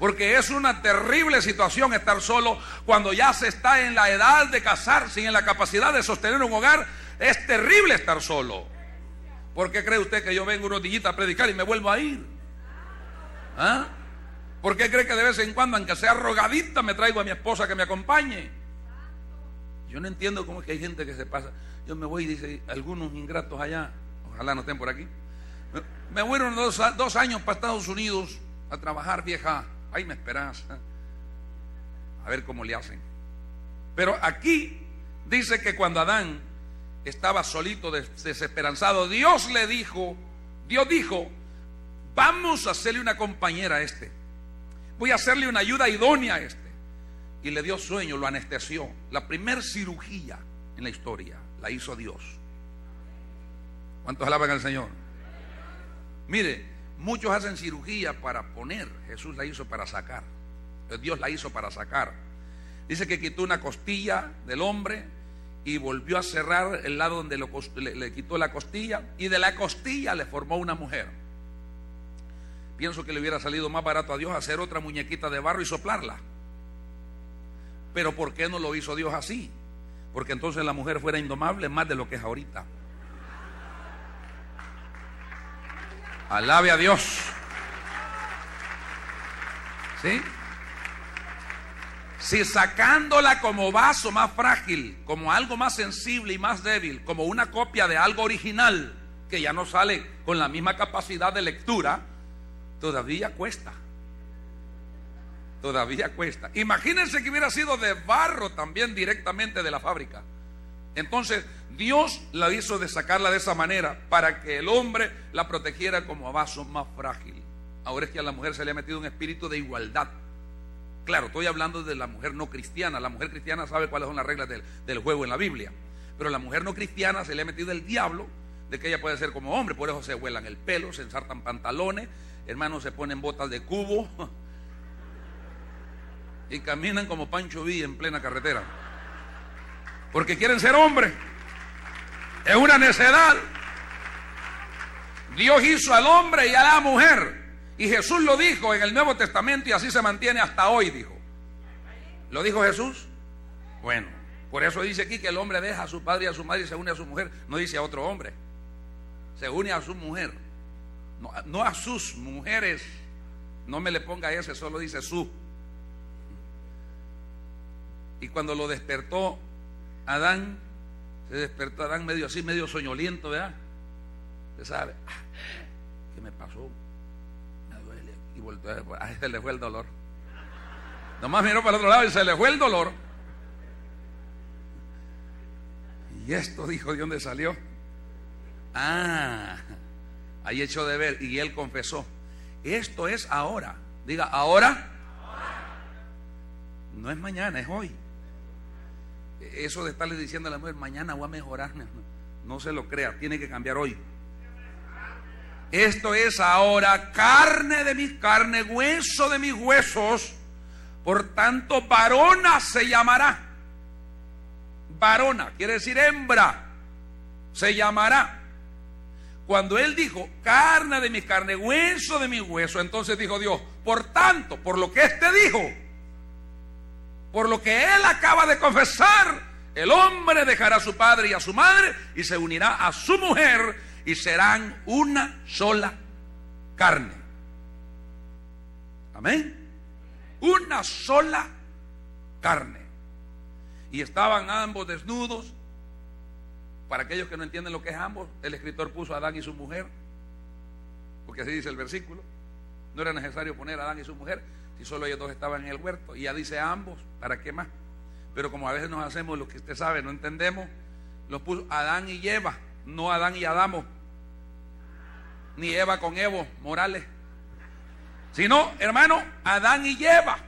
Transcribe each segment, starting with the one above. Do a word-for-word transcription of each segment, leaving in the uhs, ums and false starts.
Porque es una terrible situación estar solo cuando ya se está en la edad de casarse y en la capacidad de sostener un hogar. Es terrible estar solo. ¿Por qué cree usted que yo vengo unos días a predicar y me vuelvo a ir? ¿Ah? ¿Por qué cree que de vez en cuando, aunque sea rogadita, me traigo a mi esposa que me acompañe? Yo no entiendo cómo es que hay gente que se pasa. Yo me voy y dice, algunos ingratos allá, ojalá no estén por aquí, me, me voy unos dos, dos años para Estados Unidos a trabajar, vieja. Ahí me esperas, ¿eh? A ver cómo le hacen. Pero aquí dice que cuando Adán estaba solito, desesperanzado, Dios le dijo, Dios dijo, vamos a hacerle una compañera a este, voy a hacerle una ayuda idónea a este. Y le dio sueño, lo anestesió. La primer cirugía en la historia la hizo Dios. ¿Cuántos alaban al Señor? Mire, muchos hacen cirugía para poner, Jesús la hizo para sacar. Dios la hizo para sacar. Dice que quitó una costilla del hombre y volvió a cerrar el lado donde lo, le, le quitó la costilla, y de la costilla le formó una mujer. Pienso que le hubiera salido más barato a Dios hacer otra muñequita de barro y soplarla. Pero ¿por qué no lo hizo Dios así? Porque entonces la mujer fuera indomable más de lo que es ahorita. Alabe a Dios. ¿Sí? Si sacándola como vaso más frágil, como algo más sensible y más débil, como una copia de algo original que ya no sale con la misma capacidad de lectura, todavía cuesta. Todavía cuesta. Imagínense que hubiera sido de barro también directamente de la fábrica. Entonces Dios la hizo de sacarla de esa manera para que el hombre la protegiera como a vaso más frágil. Ahora es que a la mujer se le ha metido un espíritu de igualdad. Claro, estoy hablando de la mujer no cristiana. La mujer cristiana sabe cuáles son las reglas del, del juego en la Biblia. Pero a la mujer no cristiana se le ha metido el diablo de que ella puede ser como hombre. Por eso se huelan el pelo, se ensartan pantalones, hermanos, se ponen botas de cubo y caminan como Pancho Villa en plena carretera, porque quieren ser hombres. Es una necedad. Dios hizo al hombre y a la mujer, y Jesús lo dijo en el Nuevo Testamento, y así se mantiene hasta hoy, dijo. ¿Lo dijo Jesús? Bueno, por eso dice aquí que el hombre deja a su padre y a su madre y se une a su mujer. No dice a otro hombre, se une a su mujer, no, no a sus mujeres. No me le ponga ese, solo dice su. Y cuando lo despertó Adán, se despertó Adán medio así, medio soñoliento, ¿verdad? Usted sabe, ¿qué me pasó? Me duele. Y volteó, a se le fue el dolor. Nomás miró para el otro lado y se le fue el dolor. Y esto, dijo, ¿de dónde salió? Ah, ahí echó de ver, y él confesó. Esto es ahora. Diga, ahora. No es mañana, es hoy. Eso de estarle diciendo a la mujer, mañana voy a mejorar, no se lo crea, tiene que cambiar hoy. Esto es ahora carne de mis carnes, hueso de mis huesos. Por tanto, varona se llamará. Varona quiere decir hembra. Se llamará. Cuando él dijo carne de mis carnes, hueso de mis huesos, entonces dijo Dios, por tanto, por lo que éste dijo, por lo que él acaba de confesar, el hombre dejará a su padre y a su madre y se unirá a su mujer y serán una sola carne. Amén. Una sola carne. Y estaban ambos desnudos. Para aquellos que no entienden lo que es ambos, el escritor puso a Adán y su mujer, porque así dice el versículo. No era necesario poner a Adán y su mujer si solo ellos dos estaban en el huerto. Y ya dice ambos, ¿para qué más? Pero como a veces nos hacemos lo que usted sabe, no entendemos, los puso Adán y Eva, no Adán y Adamo, ni Eva con Evo Morales, sino, hermano, Adán y Eva.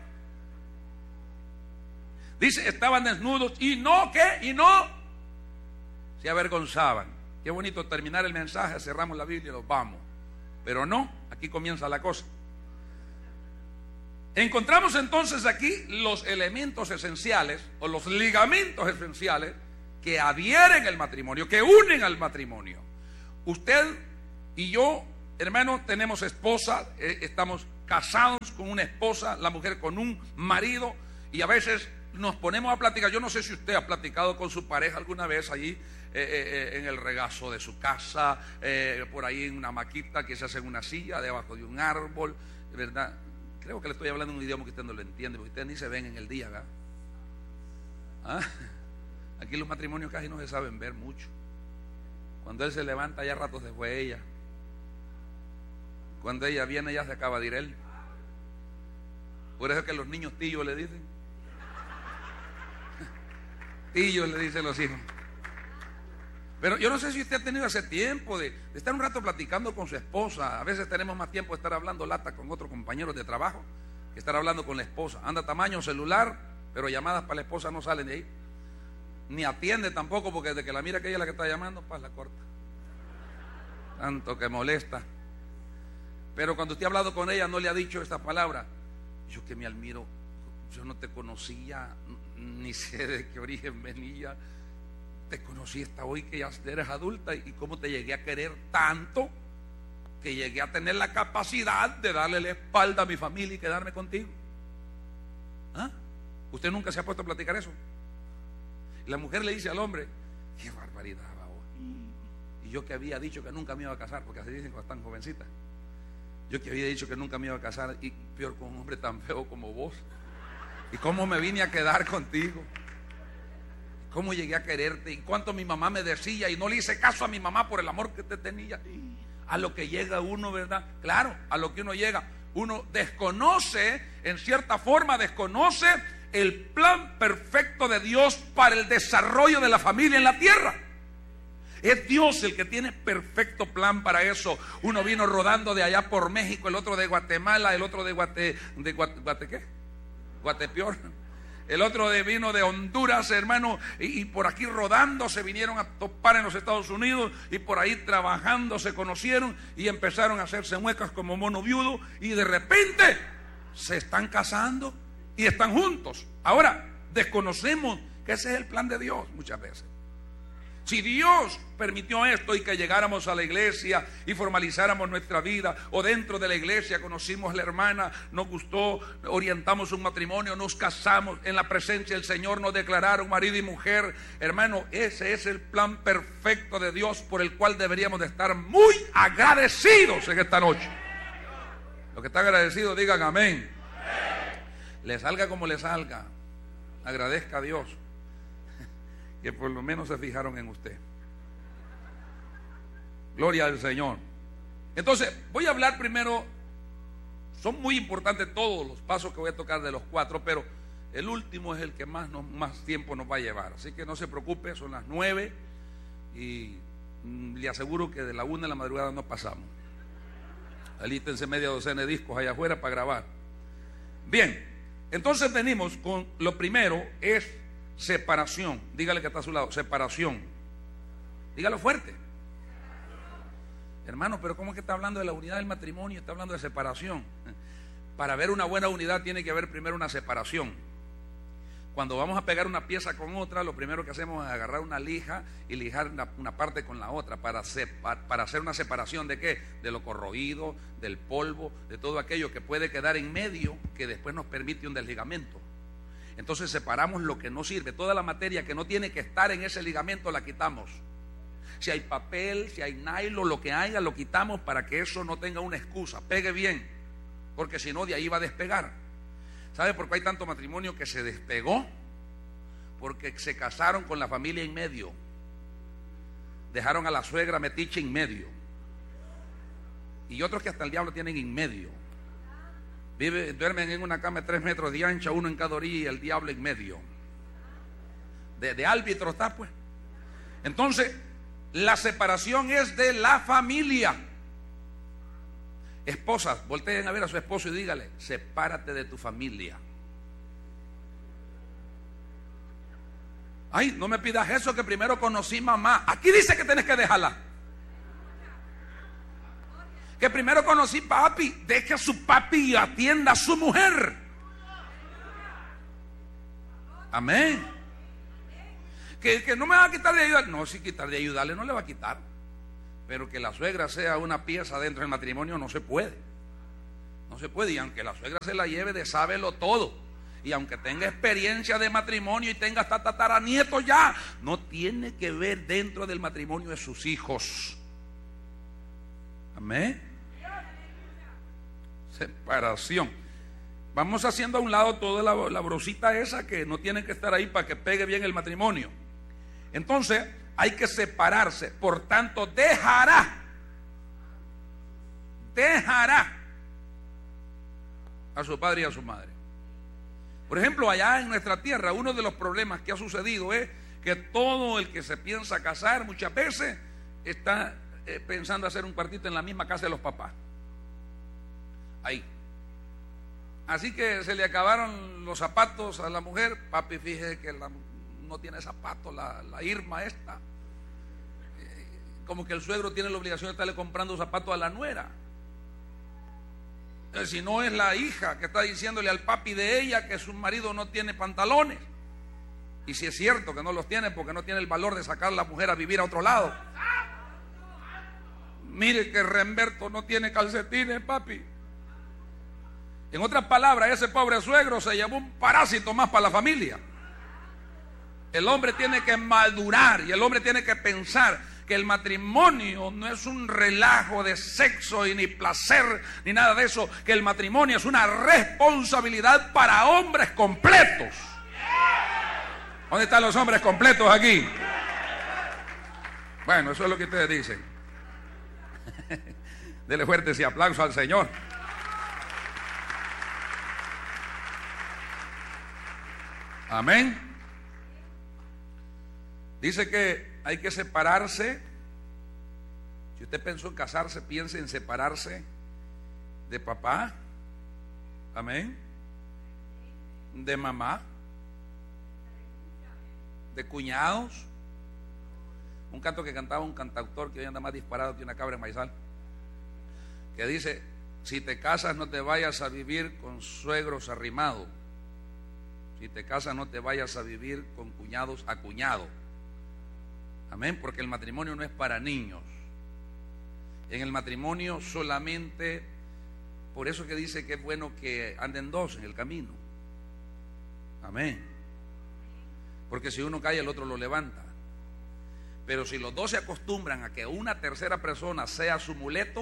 Dice, estaban desnudos y no, ¿qué? Y no se avergonzaban. Qué bonito terminar el mensaje, cerramos la Biblia y nos vamos. Pero no, aquí comienza la cosa. Encontramos entonces aquí los elementos esenciales o los ligamentos esenciales que adhieren al matrimonio, que unen al matrimonio. Usted y yo, hermano, tenemos esposa, eh, estamos casados con una esposa, la mujer con un marido, y a veces nos ponemos a platicar. Yo no sé si usted ha platicado con su pareja alguna vez allí eh, eh, en el regazo de su casa, eh, por ahí en una maquita, quizás en una silla, debajo de un árbol, ¿verdad? Creo que le estoy hablando en un idioma que usted no lo entiende, porque ustedes ni se ven en el día, ¿verdad? ¿Ah? Aquí los matrimonios casi no se saben ver mucho. Cuando él se levanta, ya rato se fue ella. Cuando ella viene, ya se acaba de ir él. Por eso es que los niños tíos le dicen. Tíos le dicen los hijos. Pero yo no sé si usted ha tenido ese tiempo de, de estar un rato platicando con su esposa. A veces tenemos más tiempo de estar hablando lata con otros compañeros de trabajo que estar hablando con la esposa. Anda tamaño celular, pero llamadas para la esposa no salen de ahí. Ni atiende tampoco, porque desde que la mira que ella es la que está llamando, pues la corta. Tanto que molesta. Pero cuando usted ha hablado con ella, no le ha dicho esta palabra: yo que me admiro, yo no te conocía, ni sé de qué origen venía, te conocí hasta hoy que ya eres adulta, y cómo te llegué a querer tanto que llegué a tener la capacidad de darle la espalda a mi familia y quedarme contigo. ¿Ah? ¿Usted nunca se ha puesto a platicar eso? Y la mujer le dice al hombre: qué barbaridad, babo. Y yo que había dicho que nunca me iba a casar, porque así dicen cuando están jovencitas. Yo que había dicho que nunca me iba a casar, y peor con un hombre tan feo como vos. ¿Y cómo me vine a quedar contigo? ¿Cómo llegué a quererte? ¿Y cuánto mi mamá me decía? Y no le hice caso a mi mamá por el amor que te tenía. A lo que llega uno, ¿verdad? Claro, a lo que uno llega. Uno desconoce, en cierta forma desconoce el plan perfecto de Dios para el desarrollo de la familia en la tierra. Es Dios el que tiene perfecto plan para eso. Uno vino rodando de allá por México, el otro de Guatemala, el otro de Guate, de Guate, Guate ¿qué? Guatepeor. El otro de vino de Honduras, hermano, y, y por aquí rodando se vinieron a topar en los Estados Unidos, y por ahí trabajando se conocieron y empezaron a hacerse muecas como mono viudo, y de repente se están casando y están juntos. Ahora, desconocemos que ese es el plan de Dios muchas veces. Si Dios permitió esto y que llegáramos a la iglesia y formalizáramos nuestra vida, o dentro de la iglesia conocimos a la hermana, nos gustó, orientamos un matrimonio, nos casamos, en la presencia del Señor nos declararon marido y mujer, hermano, ese es el plan perfecto de Dios por el cual deberíamos de estar muy agradecidos en esta noche. Los que están agradecidos digan amén. Le salga como le salga, agradezca a Dios que por lo menos se fijaron en usted. Gloria al Señor. Entonces, voy a hablar primero. Son muy importantes todos los pasos que voy a tocar de los cuatro, pero el último es el que más, nos, más tiempo nos va a llevar. Así que no se preocupe, son las nueve y mm, le aseguro que de la una de la madrugada no pasamos. Alístense media docena de discos allá afuera para grabar. Bien, entonces venimos con lo primero, es separación. Dígale que está a su lado, separación. Dígalo fuerte. Hermano, pero ¿cómo es que está hablando de la unidad del matrimonio? Está hablando de separación. Para ver una buena unidad tiene que haber primero una separación. Cuando vamos a pegar una pieza con otra, lo primero que hacemos es agarrar una lija y lijar una, una parte con la otra para, separ, para hacer una separación de qué, de lo corroído, del polvo, de todo aquello que puede quedar en medio, que después nos permite un desligamento. Entonces separamos lo que no sirve, toda la materia que no tiene que estar en ese ligamento la quitamos. Si hay papel, si hay nylon, lo que haya lo quitamos para que eso no tenga una excusa, pegue bien, porque si no de ahí va a despegar. ¿Sabe por qué hay tanto matrimonio que se despegó? Porque se casaron con la familia en medio, dejaron a la suegra metiche en medio, y otros que hasta el diablo tienen en medio. Vive, duermen en una cama de tres metros de ancha, uno en cada orilla y el diablo en medio. De, de árbitro está, pues. Entonces, la separación es de la familia. Esposas, volteen a ver a su esposo y dígale: sepárate de tu familia. Ay, no me pidas eso, que primero conocí mamá. Aquí dice que tienes que dejarla. Que primero conocí papi, deje a su papi y atienda a su mujer. Amén. Que, que no me va a quitar de ayudar. No, si quitar de ayudarle no le va a quitar. Pero que la suegra sea una pieza dentro del matrimonio no se puede. No se puede. Y aunque la suegra se la lleve de sábelo todo, y aunque tenga experiencia de matrimonio y tenga hasta tataranietos ya, no tiene que ver dentro del matrimonio de sus hijos. Amén. Separación. Vamos haciendo a un lado toda la, la brosita esa que no tiene que estar ahí para que pegue bien el matrimonio. Entonces hay que separarse. Por tanto, dejará Dejará a su padre y a su madre. Por ejemplo, allá en nuestra tierra, uno de los problemas que ha sucedido es que todo el que se piensa casar muchas veces está eh, pensando hacer un cuartito en la misma casa de los papás. Ahí. Así que se le acabaron los zapatos a la mujer. Papi, fíjese que la, no tiene zapatos, la, la Irma esta. Eh, como que el suegro tiene la obligación de estarle comprando zapatos a la nuera. Si no, es la hija que está diciéndole al papi de ella que su marido no tiene pantalones. Y si es cierto que no los tiene, porque no tiene el valor de sacar a la mujer a vivir a otro lado. Mire que Remberto no tiene calcetines, papi. En otras palabras, ese pobre suegro se llevó un parásito más para la familia. El hombre tiene que madurar y el hombre tiene que pensar que el matrimonio no es un relajo de sexo y ni placer ni nada de eso, que el matrimonio es una responsabilidad para hombres completos. ¿Dónde están los hombres completos aquí? Bueno, eso es lo que ustedes dicen. Dele fuerte ese aplauso al Señor. Amén. Dice que hay que separarse. Si usted pensó en casarse, piense en separarse de papá. Amén. De mamá. De cuñados. Un canto que cantaba un cantautor que hoy anda más disparado que una cabra en maizal, que dice: si te casas no te vayas a vivir con suegros arrimados. Si te casas no te vayas a vivir con cuñados acuñados. Amén, porque el matrimonio no es para niños. En el matrimonio solamente, por eso que dice que es bueno que anden dos en el camino. Amén. Porque si uno cae el otro lo levanta. Pero si los dos se acostumbran a que una tercera persona sea su muleto,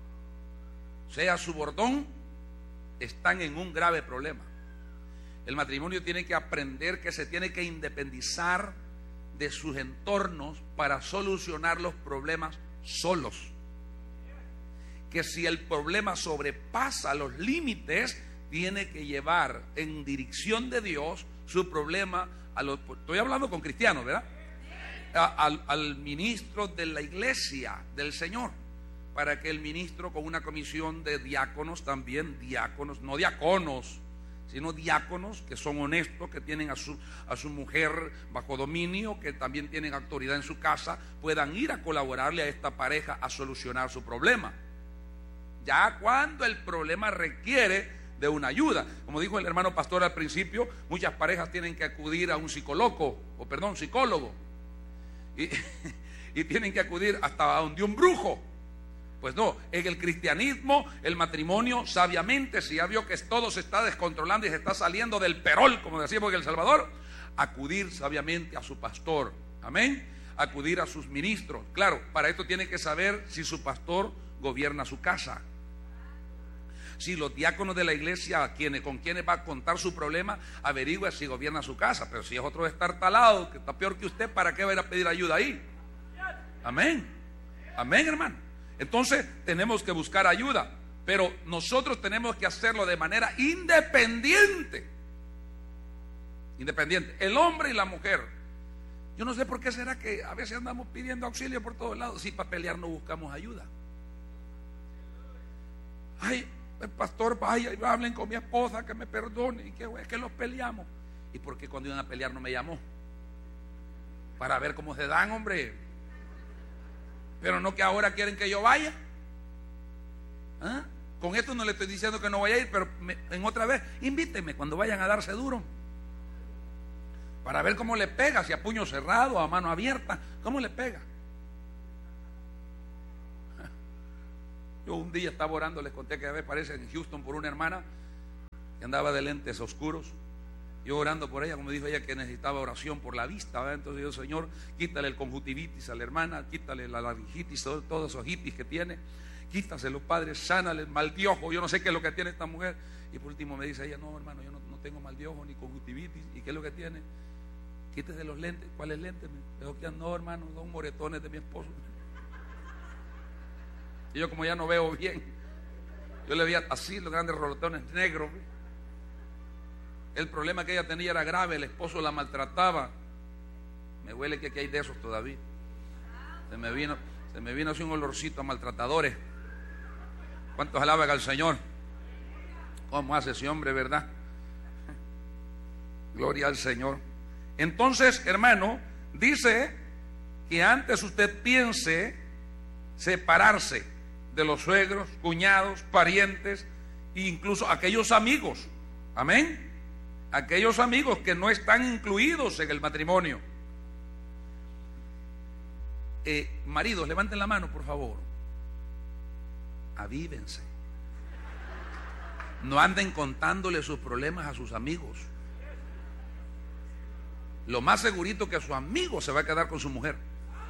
sea su bordón, están en un grave problema. El matrimonio tiene que aprender que se tiene que independizar de sus entornos para solucionar los problemas solos. Que si el problema sobrepasa los límites, tiene que llevar en dirección de Dios su problema a los, estoy hablando con cristianos, ¿verdad? A, al, al ministro de la iglesia del Señor, para que el ministro, con una comisión de diáconos, también diáconos, no diáconos, sino diáconos que son honestos, que tienen a su, a su mujer bajo dominio, que también tienen autoridad en su casa, puedan ir a colaborarle a esta pareja a solucionar su problema. Ya cuando el problema requiere de una ayuda, como dijo el hermano pastor al principio, muchas parejas tienen que acudir a un psicólogo, o perdón, psicólogo, y, y tienen que acudir hasta a donde un brujo. Pues no, en el cristianismo, el matrimonio, sabiamente, si ya vio que todo se está descontrolando y se está saliendo del perol, como decimos en El Salvador, acudir sabiamente a su pastor, amén, acudir a sus ministros. Claro, para esto tiene que saber si su pastor gobierna su casa, si los diáconos de la iglesia a quienes, con quienes va a contar su problema, averigua si gobierna su casa. Pero si es otro destartalado que está peor que usted, ¿para qué va a ir a pedir ayuda ahí? Amén, amén, hermano. Entonces tenemos que buscar ayuda, pero nosotros tenemos que hacerlo de manera independiente. Independiente, el hombre y la mujer. Yo no sé por qué será que a veces andamos pidiendo auxilio por todos lados. Si para pelear no buscamos ayuda. Ay, el pastor, vaya y hablen con mi esposa que me perdone. Y que es que los peleamos. ¿Y por qué cuando iban a pelear no me llamó? Para ver cómo se dan, hombre. Pero no que ahora quieren que yo vaya. ¿Ah? Con esto no le estoy diciendo que no vaya a ir, pero me, en otra vez, invítenme cuando vayan a darse duro, para ver cómo le pega, si a puño cerrado o a mano abierta, cómo le pega. Yo un día estaba orando, les conté que a veces parece en Houston por una hermana que andaba de lentes oscuros. Yo orando por ella, como dijo ella que necesitaba oración por la vista, ¿verdad? Entonces yo, Señor, quítale el conjuntivitis a la hermana, quítale la laringitis, todo, todos esos ojitis que tiene, quítaselo, Padre, sánale el mal de ojo. Yo no sé qué es lo que tiene esta mujer. Y por último me dice ella, no, hermano, yo no, no tengo mal de ojo ni conjuntivitis. ¿Y qué es lo que tiene? Quítese los lentes. ¿Cuáles lentes? Me dijo que no, hermano, son moretones de mi esposo. Y yo, como ya no veo bien, yo le veía así los grandes rolotones negros. El problema que ella tenía era grave, el esposo la maltrataba. Me huele que aquí hay de esos todavía. Se me vino, se me vino así un olorcito a maltratadores. ¿Cuántos alaban al Señor? ¿Cómo hace ese hombre, verdad? Gloria al Señor. Entonces, hermano, dice que antes usted piense separarse de los suegros, cuñados, parientes e incluso aquellos amigos. Amén. Aquellos amigos que no están incluidos en el matrimonio. Eh, maridos, levanten la mano, por favor. Avívense. No anden contándole sus problemas a sus amigos. Lo más segurito que su amigo se va a quedar con su mujer.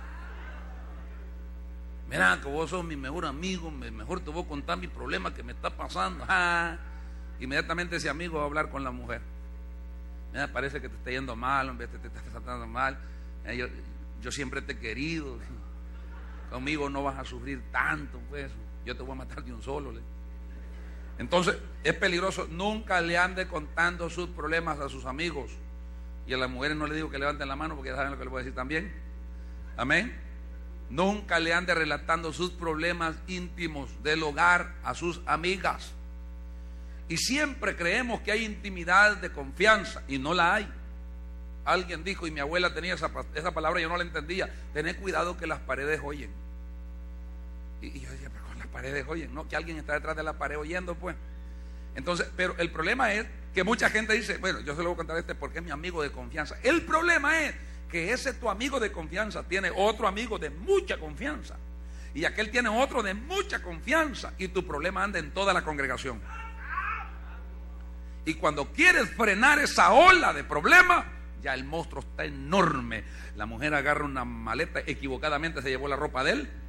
Mira, que vos sos mi mejor amigo, mejor te voy a contar mi problema que me está pasando. Ah, inmediatamente ese amigo va a hablar con la mujer. Mira, parece que te está yendo mal, hombre, te, te, te está tratando mal. Eh, yo, yo siempre te he querido. Conmigo no vas a sufrir tanto, pues. Yo te voy a matar de un solo. ¿le? Entonces, es peligroso. Nunca le ande contando sus problemas a sus amigos. Y a las mujeres no le digo que levanten la mano porque ya saben lo que les voy a decir también. Amén. Nunca le ande relatando sus problemas íntimos del hogar a sus amigas. Y siempre creemos que hay intimidad de confianza y no la hay. Alguien dijo, y mi abuela tenía esa, esa palabra, yo no la entendía: tened cuidado que las paredes oyen. Y, y yo decía, pero con las paredes oyen, no, que alguien está detrás de la pared oyendo, pues. Entonces, pero el problema es que mucha gente dice, bueno, yo se lo voy a contar a este porque es mi amigo de confianza. El problema es que ese tu amigo de confianza tiene otro amigo de mucha confianza, y aquel tiene otro de mucha confianza, y tu problema anda en toda la congregación. Y cuando quieres frenar esa ola de problemas, ya el monstruo está enorme. La mujer agarra una maleta, equivocadamente se llevó la ropa de él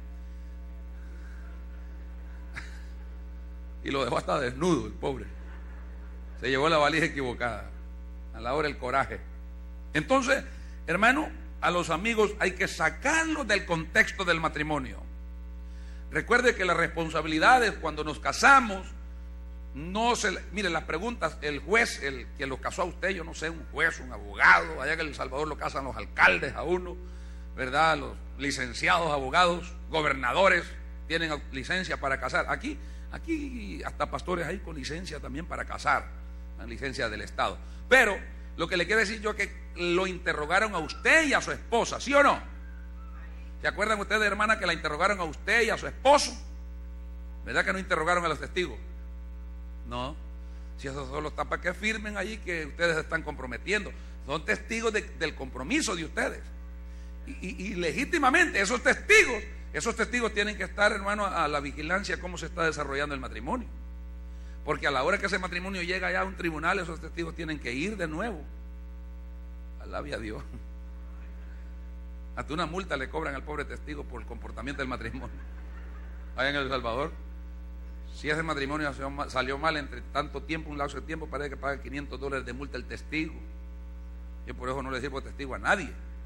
y lo dejó hasta desnudo, el pobre. Se llevó la valija equivocada. A la hora del coraje. Entonces, hermano, a los amigos hay que sacarlos del contexto del matrimonio. Recuerde que las responsabilidades cuando nos casamos no se, mire, las preguntas, el juez, el que lo casó a usted, yo no sé, un juez, un abogado, allá que en El Salvador lo casan los alcaldes a uno, ¿verdad? Los licenciados, abogados, gobernadores tienen licencia para casar. Aquí, aquí hasta pastores hay con licencia también para casar, la licencia del Estado. Pero lo que le quiero decir yo es que lo interrogaron a usted y a su esposa, ¿sí o no? ¿Se acuerdan ustedes, hermana, que la interrogaron a usted y a su esposo? ¿Verdad que no interrogaron a los testigos? No, si eso solo está para que firmen allí que ustedes se están comprometiendo. Son testigos de, del compromiso de ustedes. Y, y, y legítimamente esos testigos, esos testigos tienen que estar, hermano, a la vigilancia cómo se está desarrollando el matrimonio. Porque a la hora que ese matrimonio llega ya a un tribunal, esos testigos tienen que ir de nuevo. Alabe a Dios. Hasta una multa le cobran al pobre testigo por el comportamiento del matrimonio. Allá en El Salvador, si ese matrimonio salió mal entre tanto tiempo, un lapso de tiempo, parece que paga quinientos dólares de multa el testigo. Yo por eso no le sirvo testigo a nadie.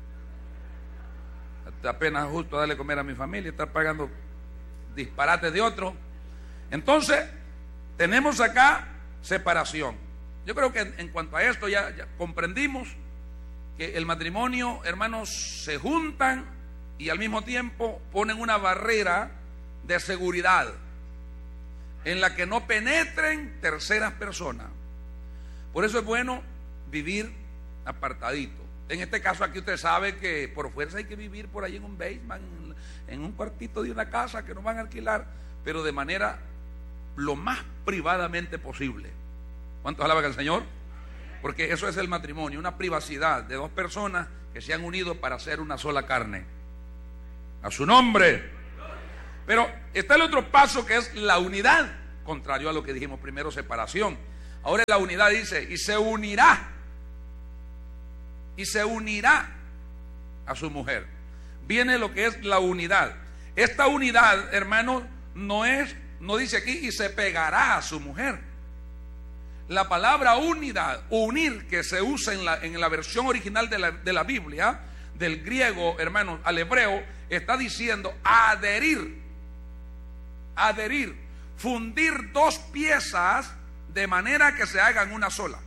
Apenas justo darle comer a mi familia, estar pagando disparates de otro. Entonces, tenemos acá separación. Yo creo que en, en cuanto a esto ya, ya comprendimos que el matrimonio, hermanos, se juntan y al mismo tiempo ponen una barrera de seguridad en la que no penetren terceras personas. Por eso es bueno vivir apartadito. En este caso aquí usted sabe que por fuerza hay que vivir por ahí en un basement, en un cuartito de una casa que no van a alquilar, pero de manera lo más privadamente posible. ¿Cuántos alaban al Señor? Porque eso es el matrimonio, una privacidad de dos personas que se han unido para hacer una sola carne. A su nombre. Pero está el otro paso, que es la unidad, contrario a lo que dijimos primero, separación. Ahora la unidad dice, y se unirá, y se unirá a su mujer. Viene lo que es la unidad. Esta unidad, hermano, no es, no dice aquí, y se pegará a su mujer. La palabra unidad, unir, que se usa en la, en la versión original de la, de la Biblia, del griego, hermano, al hebreo, está diciendo adherir, adherir, fundir dos piezas de manera que se hagan una sola.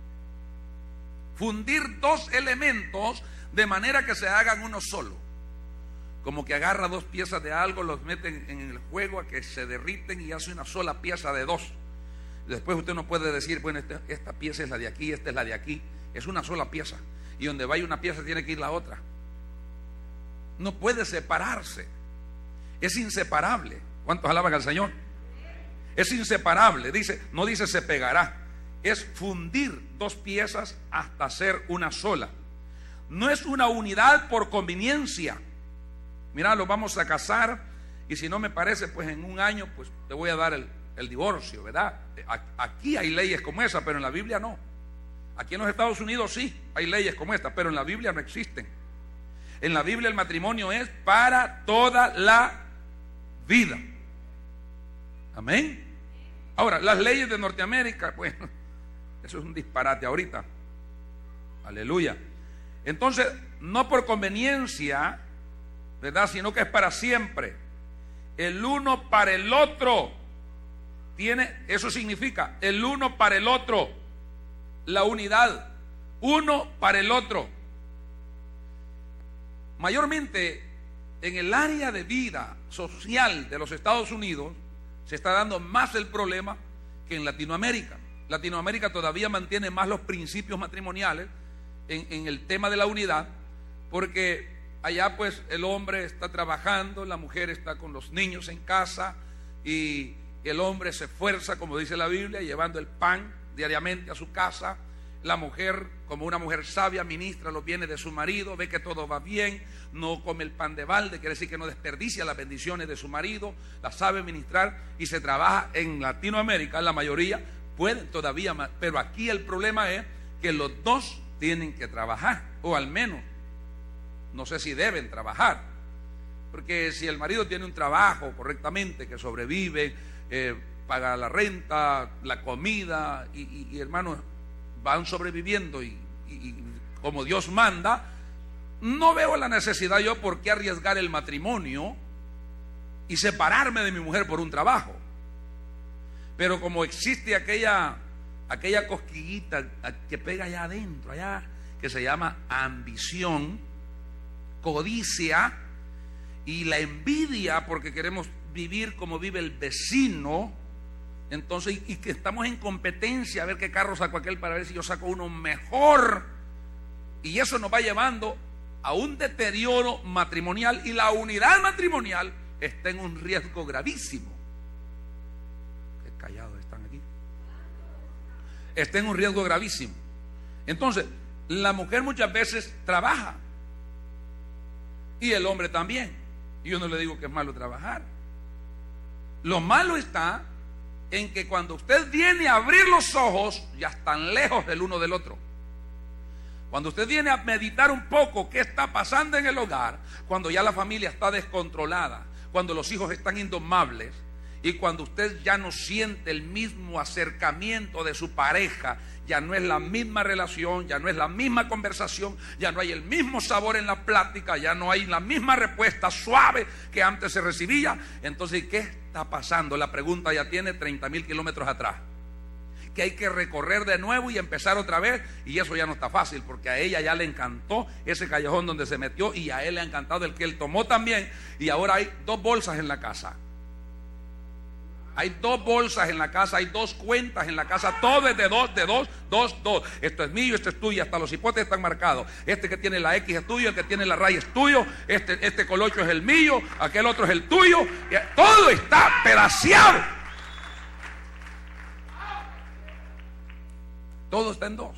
Fundir dos elementos de manera que se hagan uno solo. Como que agarra dos piezas de algo, los meten en el juego a que se derriten y hace una sola pieza de dos. Después usted no puede decir, bueno, esta, esta pieza es la de aquí, esta es la de aquí. Es una sola pieza. Y donde vaya una pieza tiene que ir la otra. No puede separarse. Es inseparable. ¿Cuántos alaban al Señor? Es inseparable. Dice, no dice se pegará. Es fundir dos piezas hasta hacer una sola. No es una unidad por conveniencia. Mira, lo vamos a casar y si no me parece, pues en un año pues te voy a dar el, el divorcio, ¿verdad? Aquí hay leyes como esa, pero en la Biblia no. Aquí en los Estados Unidos sí hay leyes como esta, pero en la Biblia no existen. En la Biblia el matrimonio es para toda la vida. Amén. Ahora, las leyes de Norteamérica, bueno, eso es un disparate ahorita. Aleluya. Entonces, no por conveniencia, ¿verdad? Sino que es para siempre. El uno para el otro. Tiene, eso significa el uno para el otro. La unidad. Uno para el otro. Mayormente en el área de vida social de los Estados Unidos se está dando más el problema que en Latinoamérica. Latinoamérica todavía mantiene más los principios matrimoniales en, en el tema de la unidad, porque allá pues el hombre está trabajando, la mujer está con los niños en casa y el hombre se esfuerza, como dice la Biblia, llevando el pan diariamente a su casa. La mujer, como una mujer sabia, ministra los bienes de su marido, ve que todo va bien, no come el pan de balde, quiere decir que no desperdicia las bendiciones de su marido, la sabe ministrar y se trabaja. En Latinoamérica, la mayoría pueden todavía más, pero aquí el problema es que los dos tienen que trabajar, o al menos, no sé si deben trabajar, porque si el marido tiene un trabajo correctamente, que sobrevive, eh, paga la renta, la comida, y, y, y hermanos, van sobreviviendo y, y, y como Dios manda, no veo la necesidad yo por qué arriesgar el matrimonio y separarme de mi mujer por un trabajo. Pero como existe aquella aquella cosquillita que pega allá adentro, allá, que se llama ambición, codicia y la envidia, porque queremos vivir como vive el vecino. Entonces, y que estamos en competencia a ver qué carro sacó aquel para ver si yo saco uno mejor, y eso nos va llevando a un deterioro matrimonial, y la unidad matrimonial está en un riesgo gravísimo. Qué callados están aquí. Está en un riesgo gravísimo. Entonces, la mujer muchas veces trabaja y el hombre también. Y yo no le digo que es malo trabajar. Lo malo está en que cuando usted viene a abrir los ojos, ya están lejos del uno del otro. Cuando usted viene a meditar un poco qué está pasando en el hogar, cuando ya la familia está descontrolada, cuando los hijos están indomables, y cuando usted ya no siente el mismo acercamiento de su pareja, ya no es la misma relación, ya no es la misma conversación, ya no hay el mismo sabor en la plática, ya no hay la misma respuesta suave que antes se recibía. Entonces, ¿qué está pasando? La pregunta ya tiene treinta mil kilómetros atrás, que hay que recorrer de nuevo y empezar otra vez, y eso ya no está fácil, porque a ella ya le encantó ese callejón donde se metió, y a él le ha encantado el que él tomó también, y ahora hay dos bolsas en la casa. Hay dos bolsas en la casa, hay dos cuentas en la casa, todo es de dos, de dos, dos, dos. Esto es mío, esto es tuyo, hasta los hipotes están marcados. Este que tiene la X es tuyo, el que tiene la raya es tuyo, este, este colocho es el mío, aquel otro es el tuyo. Todo está pedaceado. Todo está en dos.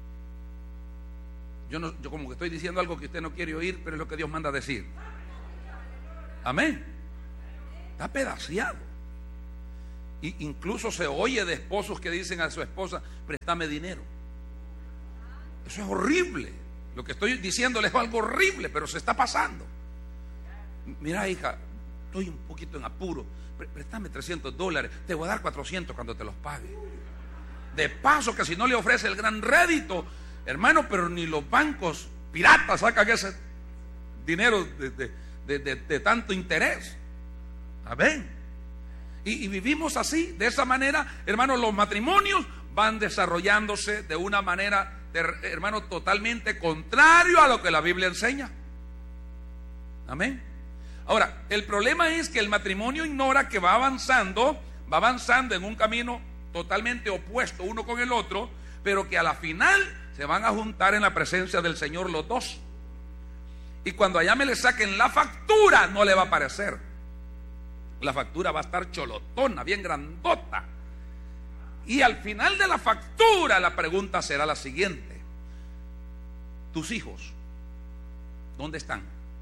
Yo, no, yo como que estoy diciendo algo que usted no quiere oír, pero es lo que Dios manda a decir. Amén. Está pedaciado. Y incluso se oye de esposos que dicen a su esposa: préstame dinero. Eso es horrible. Lo que estoy diciéndole es algo horrible, pero se está pasando. Mira, hija, estoy un poquito en apuro, préstame trescientos dólares, te voy a dar cuatrocientos cuando te los pague. De paso, que si no le ofrece el gran rédito, hermano, pero ni los bancos piratas sacan ese dinero de, de, de, de, de tanto interés. Amén. Y, y vivimos así, de esa manera, hermano. Los matrimonios van desarrollándose de una manera, de, hermano, totalmente contrario a lo que la Biblia enseña. Amén. Ahora, el problema es que el matrimonio ignora que va avanzando, va avanzando en un camino totalmente opuesto uno con el otro, pero que a la final se van a juntar en la presencia del Señor los dos. Y cuando allá me le saquen la factura, no le va a parecer. La factura va a estar cholotona, bien grandota. Y al final de la factura, la pregunta será la siguiente: ¿tus hijos dónde están?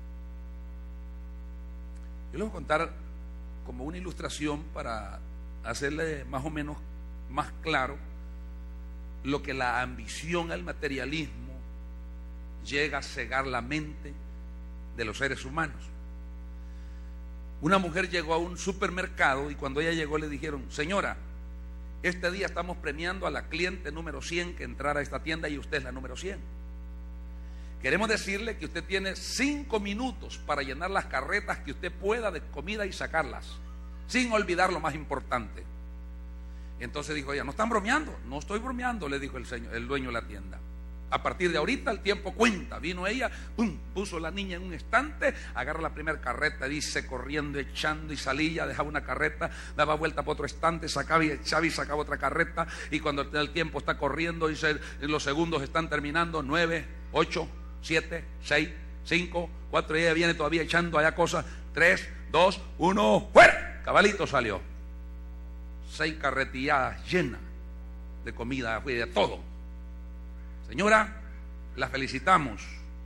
Yo les voy a contar como una ilustración para hacerle más o menos más claro lo que la ambición al materialismo llega a cegar la mente de los seres humanos. Una mujer llegó a un supermercado y cuando ella llegó le dijeron: señora, este día estamos premiando a la cliente número cien que entrara a esta tienda y usted es la número cien. Queremos decirle que usted tiene cinco minutos para llenar las carretas que usted pueda de comida y sacarlas, sin olvidar lo más importante. Entonces dijo ella: ¿no están bromeando? No estoy bromeando, le dijo el señor, el dueño de la tienda. A partir de ahorita el tiempo cuenta. Vino ella, pum, puso la niña en un estante, agarra la primera carreta, dice, corriendo, echando y salía, dejaba una carreta, daba vuelta para otro estante, sacaba y echaba y sacaba otra carreta. Y cuando el tiempo está corriendo, dice, los segundos están terminando, nueve, ocho, siete, seis, cinco, cuatro, y ella viene todavía echando allá cosas, tres, dos, uno, ¡fuera! Cabalito salió. Seis carretilladas llenas de comida, de todo. Señora, la felicitamos.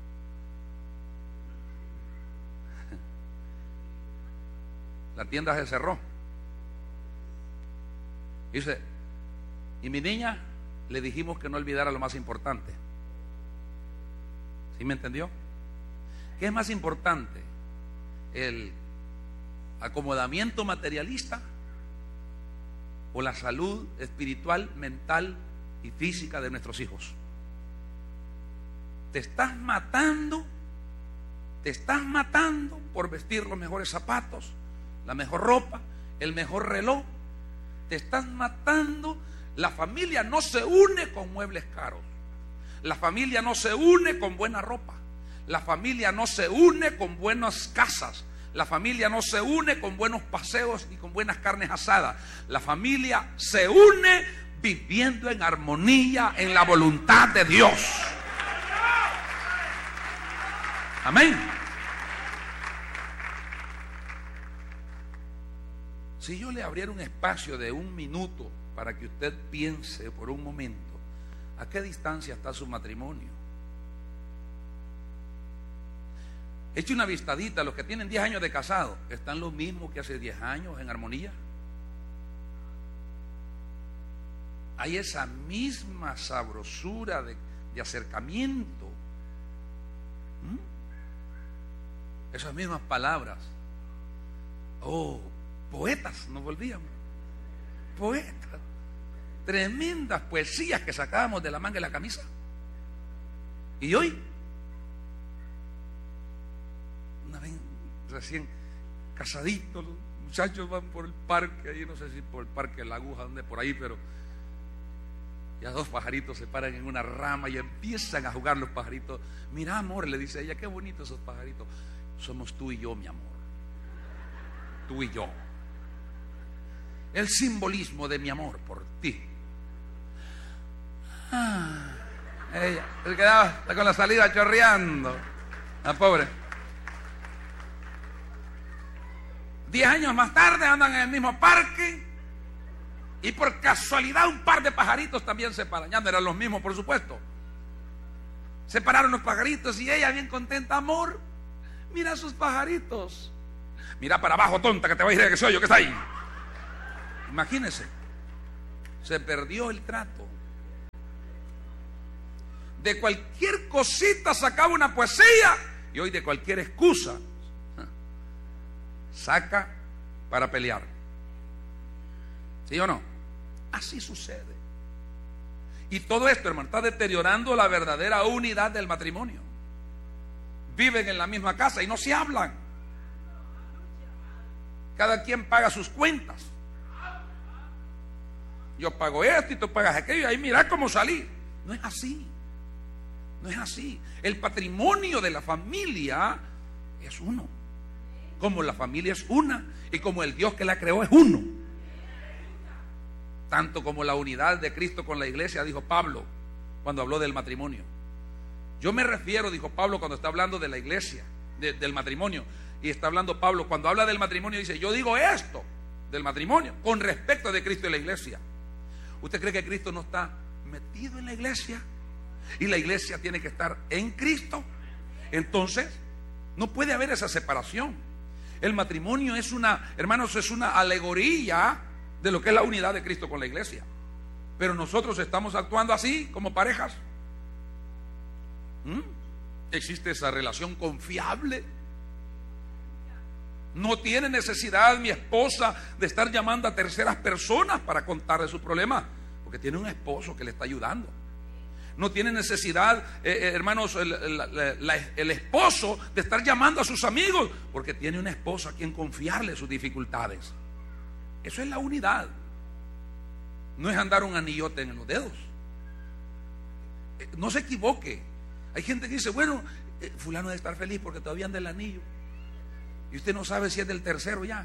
La tienda se cerró. Dice: y mi niña, le dijimos que no olvidara lo más importante. ¿Sí me entendió? ¿Qué es más importante? ¿El acomodamiento materialista o la salud espiritual, mental y física de nuestros hijos? Te estás matando, te estás matando por vestir los mejores zapatos, la mejor ropa, el mejor reloj. Te estás matando. La familia no se une con muebles caros. La familia no se une con buena ropa. La familia no se une con buenas casas. La familia no se une con buenos paseos ni con buenas carnes asadas. La familia se une viviendo en armonía en la voluntad de Dios. Amén. Si yo le abriera un espacio de un minuto para que usted piense por un momento, ¿a qué distancia está su matrimonio? Eche una vistadita. Los que tienen diez años de casado, ¿están lo mismo que hace diez años en armonía? Hay esa misma sabrosura de, de acercamiento. ¿Mm? Esas mismas palabras. Oh, poetas, nos volvíamos. Poetas. Tremendas poesías que sacábamos de la manga de la camisa. Y hoy, una vez recién casaditos, los muchachos van por el parque, ahí no sé si por el parque La Aguja, donde por ahí, pero ya dos pajaritos se paran en una rama y empiezan a jugar los pajaritos. Mira, amor, le dice ella, qué bonitos esos pajaritos. Somos tú y yo, mi amor. Tú y yo. El simbolismo de mi amor por ti. Ah, ella se quedaba con la salida chorreando. La pobre. Diez años más tarde andan en el mismo parque y por casualidad un par de pajaritos también se paran. Ya no eran los mismos, por supuesto. Se pararon los pajaritos y ella bien contenta. Amor, mira sus pajaritos. Mira para abajo, tonta, que te va a ir que soy yo que está ahí. Imagínense, se perdió el trato. De cualquier cosita sacaba una poesía y hoy de cualquier excusa saca para pelear. ¿Sí o no? Así sucede. Y todo esto, hermano, está deteriorando la verdadera unidad del matrimonio. Viven en la misma casa y no se hablan. Cada quien paga sus cuentas. Yo pago esto y tú pagas aquello, y ahí mira cómo salí. No es así. No es así. El patrimonio de la familia es uno. Como la familia es una y como el Dios que la creó es uno. Tanto como la unidad de Cristo con la iglesia, dijo Pablo cuando habló del matrimonio. Yo me refiero, dijo Pablo cuando está hablando de la iglesia, de, del matrimonio. Y está hablando Pablo, cuando habla del matrimonio, dice: yo digo esto del matrimonio con respecto de Cristo y la iglesia. ¿Usted cree que Cristo no está metido en la iglesia? Y la iglesia tiene que estar en Cristo. Entonces no puede haber esa separación. El matrimonio es una, hermanos, es una alegoría de lo que es la unidad de Cristo con la iglesia. Pero nosotros estamos actuando así como parejas. ¿Mm? ¿Existe esa relación confiable? No tiene necesidad mi esposa de estar llamando a terceras personas para contarle su problema, porque tiene un esposo que le está ayudando. No tiene necesidad, eh, eh, hermanos, el, el, la, el esposo de estar llamando a sus amigos, porque tiene una esposa a quien confiarle sus dificultades. Eso es la unidad. No es andar un anillote en los dedos. Eh, no se equivoque. Hay gente que dice: bueno, eh, fulano debe estar feliz porque todavía anda el anillo. Y usted no sabe si es del tercero ya.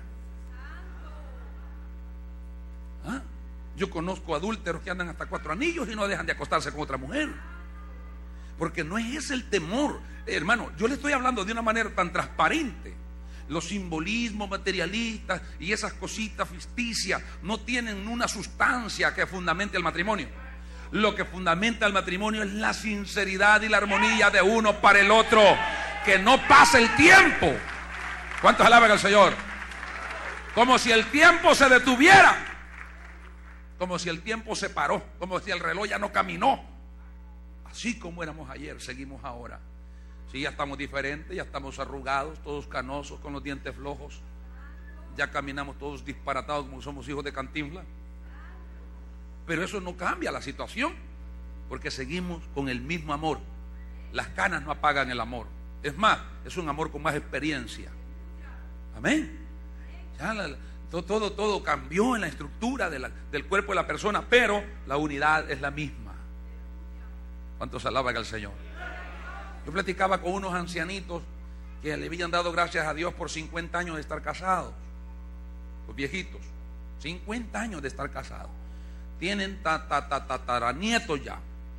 ¿Ah? Yo conozco adúlteros que andan hasta cuatro anillos y no dejan de acostarse con otra mujer. Porque no es ese el temor. Hermano, yo le estoy hablando de una manera tan transparente. Los simbolismos materialistas y esas cositas ficticias no tienen una sustancia que fundamente el matrimonio. Lo que fundamenta el matrimonio es la sinceridad y la armonía de uno para el otro. Que no pase el tiempo. ¿Cuántos alaban al Señor? Como si el tiempo se detuviera. Como si el tiempo se paró. Como si el reloj ya no caminó. Así como éramos ayer, seguimos ahora. Sí, ya estamos diferentes, ya estamos arrugados, todos canosos, con los dientes flojos. Ya caminamos todos disparatados como somos hijos de Cantinflas. Pero eso no cambia la situación, porque seguimos con el mismo amor. Las canas no apagan el amor. Es más, es un amor con más experiencia. Amén. Ya la, todo, todo, todo cambió en la estructura de la, del cuerpo de la persona, pero la unidad es la misma. ¿Cuántos alaban al Señor? Yo platicaba con unos ancianitos que le habían dado gracias a Dios por cincuenta años de estar casados. Los viejitos, cincuenta años de estar casados. Tienen tataranietos ya.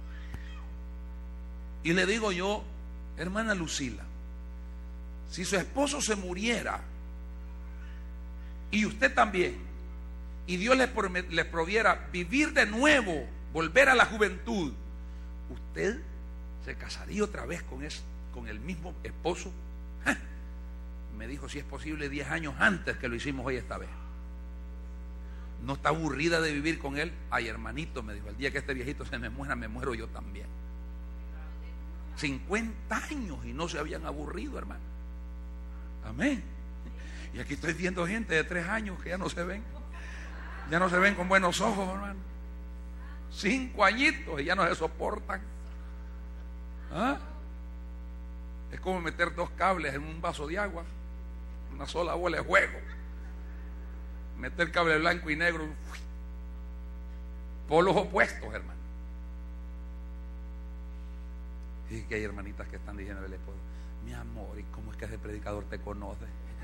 Y le digo yo: hermana Lucila, si su esposo se muriera y usted también, y Dios les, les proviera vivir de nuevo, volver a la juventud, ¿usted se casaría otra vez con, es, con el mismo esposo? ¿Eh? Me dijo: si es posible, diez años antes que lo hicimos hoy esta vez. ¿No está aburrida de vivir con él? Ay, hermanito, me dijo, el día que este viejito se me muera, me muero yo también. cincuenta años y no se habían aburrido, hermano. Amén. Y aquí estoy viendo gente de tres años que ya no se ven. Ya no se ven con buenos ojos, hermano. Cinco añitos y ya no se soportan. ¿Ah? Es como meter dos cables en un vaso de agua. Una sola bola de juego. Meter cable blanco y negro. Polos opuestos, hermano. Y que hay hermanitas que están diciendo al esposo: mi amor, ¿y cómo es que ese predicador te conoce?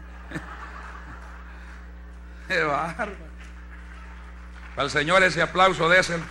¡Qué bárbaro! Para el Señor ese aplauso de ese.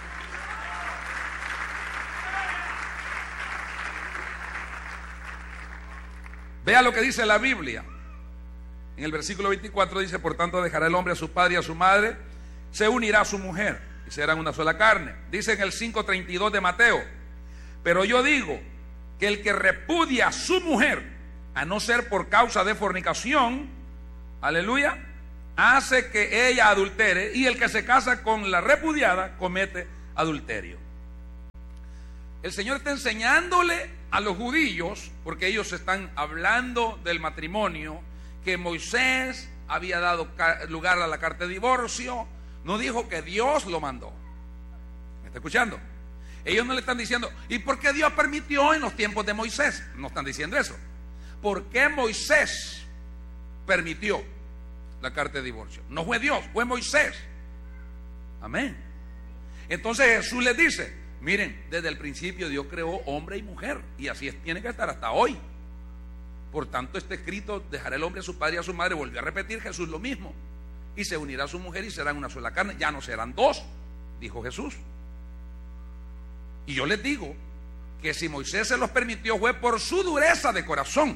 Vea lo que dice la Biblia. En el versículo veinticuatro dice: por tanto dejará el hombre a su padre y a su madre, se unirá a su mujer y serán una sola carne. Dice en el cinco treinta y dos de Mateo: pero yo digo que el que repudia a su mujer, a no ser por causa de fornicación, aleluya, hace que ella adultere, y el que se casa con la repudiada comete adulterio. El Señor está enseñándole a los judíos, porque ellos están hablando del matrimonio, que Moisés había dado lugar a la carta de divorcio. No dijo que Dios lo mandó. ¿Me está escuchando? Ellos no le están diciendo, ¿y por qué Dios permitió en los tiempos de Moisés? No están diciendo eso. ¿Por qué Moisés permitió la carta de divorcio? No fue Dios, fue Moisés. Amén. Entonces Jesús les dice, miren, desde el principio Dios creó hombre y mujer, y así es, tiene que estar hasta hoy. Por tanto está escrito, dejará el hombre a su padre y a su madre. Volvió a repetir Jesús lo mismo, y se unirá a su mujer y serán una sola carne. Ya no serán dos, dijo Jesús. Y yo les digo que si Moisés se los permitió fue por su dureza de corazón.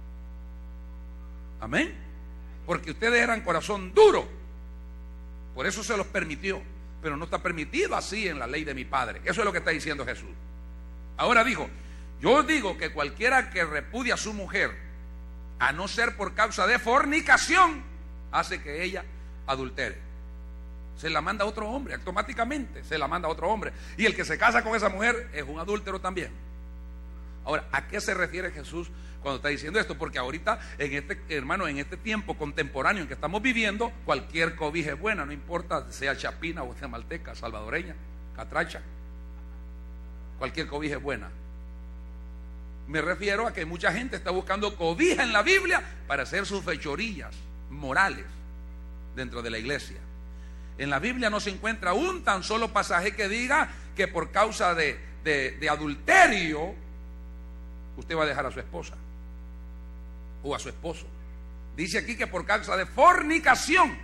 Amén. Porque ustedes eran corazón duro, por eso se los permitió. Pero no está permitido así en la ley de mi Padre. Eso es lo que está diciendo Jesús. Ahora dijo, yo digo que cualquiera que repudia a su mujer, a no ser por causa de fornicación, hace que ella adultere. Se la manda a otro hombre, automáticamente se la manda a otro hombre. Y el que se casa con esa mujer es un adúltero también. Ahora, ¿a qué se refiere Jesús cuando está diciendo esto? Porque ahorita, en este, hermano, en este tiempo contemporáneo en que estamos viviendo, cualquier cobija es buena, no importa sea chapina o sea malteca, salvadoreña, catracha. Cualquier cobija es buena. Me refiero a que mucha gente está buscando cobija en la Biblia para hacer sus fechorías morales dentro de la iglesia. En la Biblia no se encuentra un tan solo pasaje que diga que por causa de, de, de adulterio usted va a dejar a su esposa o a su esposo. Dice aquí que por causa de fornicación.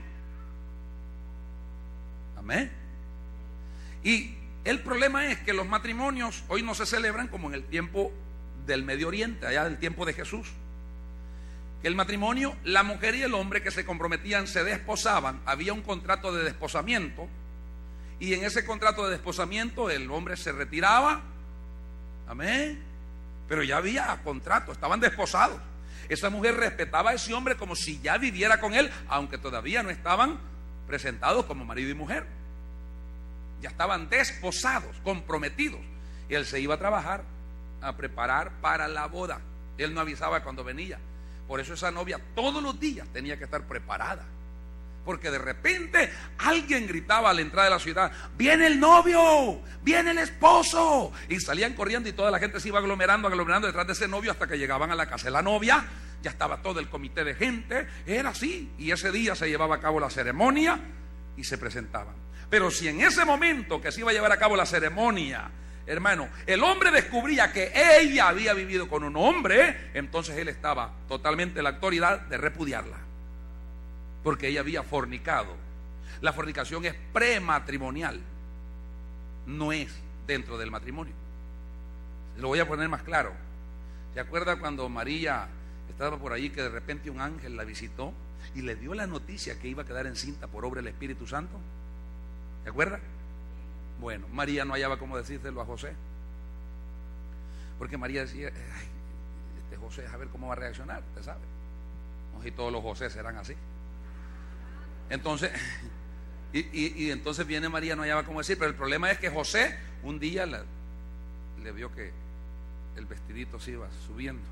Amén. Y el problema es que los matrimonios hoy no se celebran como en el tiempo del Medio Oriente, allá del tiempo de Jesús. Que el matrimonio, la mujer y el hombre que se comprometían se desposaban, había un contrato de desposamiento, y en ese contrato de desposamiento el hombre se retiraba, amén, pero ya había contrato, estaban desposados. Esa mujer respetaba a ese hombre como si ya viviera con él, aunque todavía no estaban presentados como marido y mujer. Ya estaban desposados, comprometidos, y él se iba a trabajar, a preparar para la boda. Él no avisaba cuando venía. Por eso esa novia todos los días tenía que estar preparada, porque de repente alguien gritaba a la entrada de la ciudad, viene el novio, viene el esposo, y salían corriendo y toda la gente se iba aglomerando, aglomerando detrás de ese novio hasta que llegaban a la casa de la novia. Ya estaba todo el comité de gente, era así, y ese día se llevaba a cabo la ceremonia y se presentaban. Pero si en ese momento que se iba a llevar a cabo la ceremonia, hermano, el hombre descubría que ella había vivido con un hombre, entonces él estaba totalmente en la autoridad de repudiarla, porque ella había fornicado. La fornicación es prematrimonial, no es dentro del matrimonio. Lo voy a poner más claro. ¿Se acuerda cuando María estaba por ahí, que de repente un ángel la visitó y le dio la noticia que iba a quedar encinta por obra del Espíritu Santo? ¿Se acuerda? Bueno, María no hallaba cómo decírselo a José, porque María decía, ay, este José, a ver cómo va a reaccionar, usted sabe. No, si todos los José serán así. Entonces, y, y, y entonces viene María, no hallaba cómo decir, pero el problema es que José un día la, le vio que el vestidito se iba subiendo,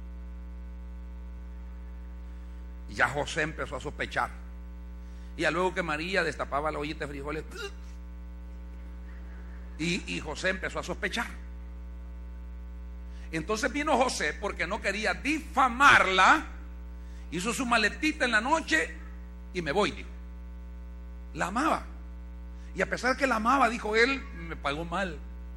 y ya José empezó a sospechar. Y ya luego que María destapaba la ollita de frijoles, Y, y José empezó a sospechar. Entonces vino José, porque no quería difamarla, hizo su maletita en la noche y me voy, dijo. La amaba, y a pesar que la amaba, dijo él, me pagó mal,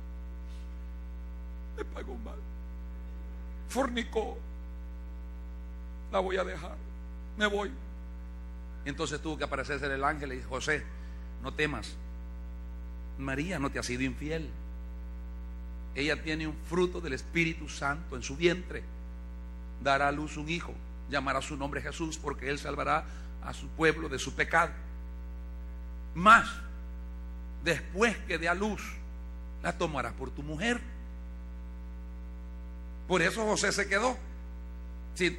me pagó mal, fornicó, la voy a dejar, me voy. Entonces tuvo que aparecerse el ángel y dijo, José, no temas, María no te ha sido infiel. Ella tiene un fruto del Espíritu Santo en su vientre. Dará a luz un hijo, llamará su nombre Jesús, porque él salvará a su pueblo de su pecado. Mas después que dé a luz, la tomarás por tu mujer. Por eso José se quedó. Si, si,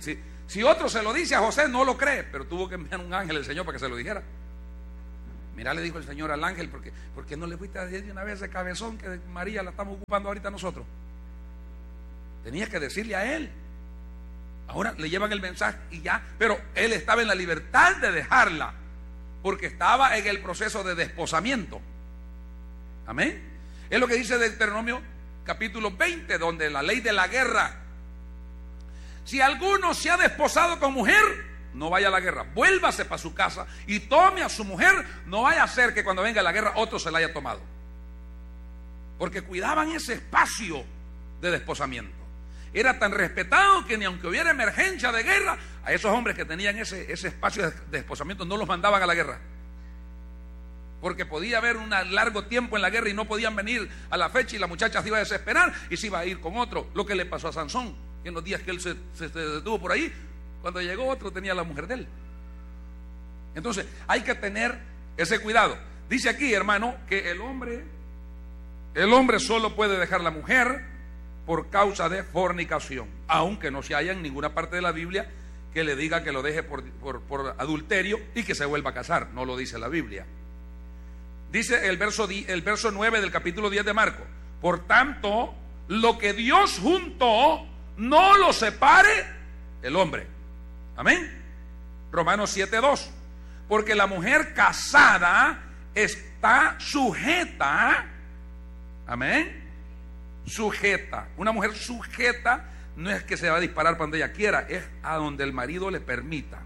Si otro se lo dice a José, no lo cree, pero tuvo que enviar un ángel el Señor para que se lo dijera. Mira, le dijo el Señor al ángel, porque ¿por qué no le fuiste a decir de una vez ese cabezón que María la estamos ocupando ahorita nosotros? Tenías que decirle a él. Ahora le llevan el mensaje y ya, pero él estaba en la libertad de dejarla, porque estaba en el proceso de desposamiento. Amén. Es lo que dice Deuteronomio capítulo veinte, donde la ley de la guerra: si alguno se ha desposado con mujer, no vaya a la guerra, vuélvase para su casa y tome a su mujer. No vaya a ser que cuando venga la guerra otro se la haya tomado, porque cuidaban ese espacio de desposamiento. Era tan respetado que ni aunque hubiera emergencia de guerra, a esos hombres que tenían ese, ese espacio de desposamiento no los mandaban a la guerra, porque podía haber un largo tiempo en la guerra y no podían venir a la fecha, y la muchacha se iba a desesperar y se iba a ir con otro. Lo que le pasó a Sansón, que en los días que él se, se, se detuvo por ahí, cuando llegó otro tenía la mujer de él. Entonces hay que tener ese cuidado. Dice aquí, hermano, que el hombre el hombre solo puede dejar la mujer por causa de fornicación, aunque no se haya en ninguna parte de la Biblia que le diga que lo deje por, por, por adulterio y que se vuelva a casar. No lo dice la Biblia. Dice el verso, el verso nueve del capítulo diez de Marcos: por tanto, lo que Dios juntó, no lo separe el hombre. Amén. Romanos siete dos: porque la mujer casada está sujeta, amén, sujeta. Una mujer sujeta no es que se va a disparar para donde ella quiera, es a donde el marido le permita.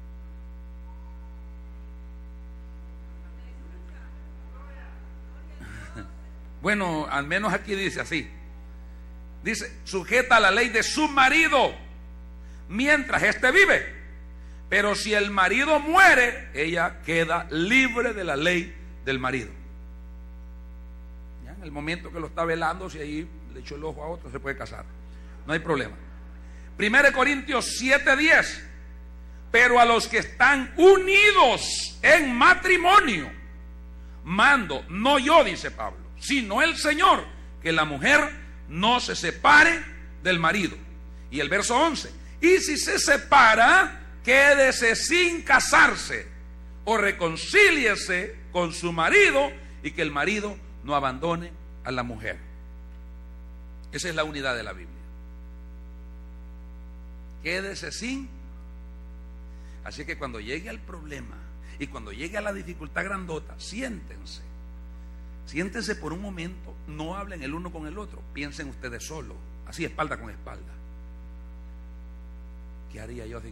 Bueno, al menos aquí dice así. Dice, sujeta a la ley de su marido mientras éste vive. Pero si el marido muere, ella queda libre de la ley del marido. ¿Ya? En el momento que lo está velando, si ahí le echó el ojo a otro, se puede casar. No hay problema. Primera de Corintios siete diez: pero a los que están unidos en matrimonio, mando, no yo, dice Pablo, sino el Señor, que la mujer no se separe del marido. Y el verso once: y si se separa, quédese sin casarse, o reconcíliese con su marido, y que el marido no abandone a la mujer. Esa es la unidad de la Biblia. Quédese sin. Así que cuando llegue al problema y cuando llegue a la dificultad grandota, siéntense. Siéntense por un momento, no hablen el uno con el otro, piensen ustedes solos, así espalda con espalda. ¿Qué haría yo sin